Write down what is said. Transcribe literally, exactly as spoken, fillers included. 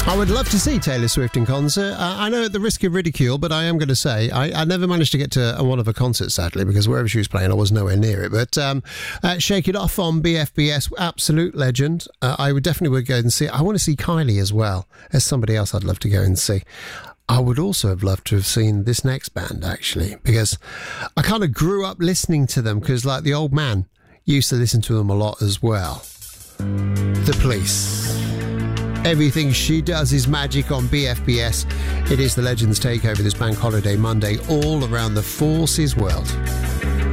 I would love to see Taylor Swift in concert. Uh, I know at the risk of ridicule, but I am going to say I, I never managed to get to one of her concerts, sadly, because wherever she was playing, I was nowhere near it. But um, uh, Shake It Off on B F B S, absolute legend. Uh, I would definitely would go and see it. I want to see Kylie as well. As somebody else I'd love to go and see. I would also have loved to have seen this next band, actually, because I kind of grew up listening to them, because like the old man used to listen to them a lot as well. The Police. Everything she does is magic on B F B S. It is the Legends Takeover this Bank Holiday Monday all around the Forces world.